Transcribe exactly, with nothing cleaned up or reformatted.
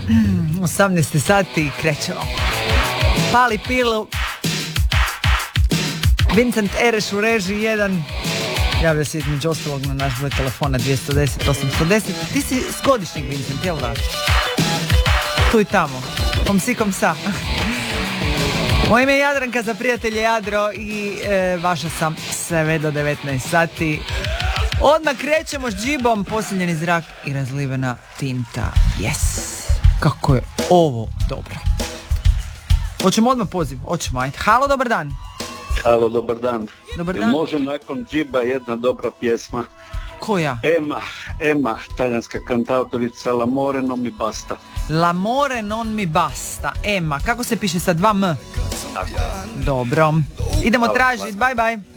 osamnaest sati i krećemo. Pali pilu. Vincent Ereš u režiji jedan. Javlja se između ostalog na naš broj telefona dvjesto deset osamsto deset. Ti si s godišnjeg, Vincent, jel da? Tu i tamo. Kom si kom sa. Moje ime je Jadranka, za prijatelje Jadro i e, vaša sam sve do devetnaest sati. Odmah krećemo s džibom, poseljeni zrak i razlivena tinta. Yes! Kako je ovo dobro. Hoćemo odmah poziv, hoćemo, ajde. Halo, dobar dan. Halo, dobar dan. Dobar dan. Može nakon džiba jedna dobra pjesma. Koja? Ema, Ema, talijanska kantautorica, L'amore non mi basta. L'amore non mi basta. Ema, kako se piše sa dva M? Tako. Dobro. Idemo tražiti, bye bye.